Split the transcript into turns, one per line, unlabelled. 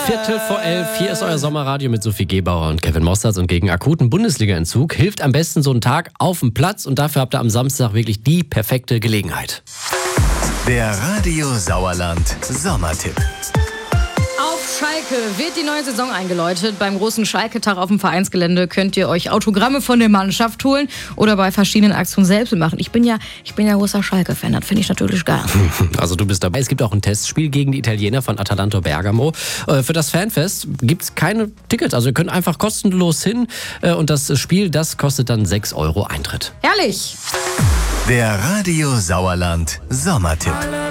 10:15. Hier ist euer Sommerradio mit Sophie Gebauer und Kevin Mostards. Und gegen akuten Bundesliga-Entzug hilft am besten so ein Tag auf dem Platz. Und dafür habt ihr am Samstag wirklich die perfekte Gelegenheit.
Der Radio Sauerland Sommertipp.
Auf Schalke wird die neue Saison eingeläutet. Beim großen Schalke-Tag auf dem Vereinsgelände könnt ihr euch Autogramme von der Mannschaft holen oder bei verschiedenen Aktionen selbst machen. Ich bin ja großer Schalke-Fan, das finde ich natürlich geil.
Also du bist dabei. Es gibt auch ein Testspiel gegen die Italiener von Atalanta Bergamo. Für das Fanfest gibt es keine Tickets. Also ihr könnt einfach kostenlos hin. Und das Spiel, das kostet dann 6 € Eintritt.
Herrlich!
Der Radio Sauerland Sommertipp.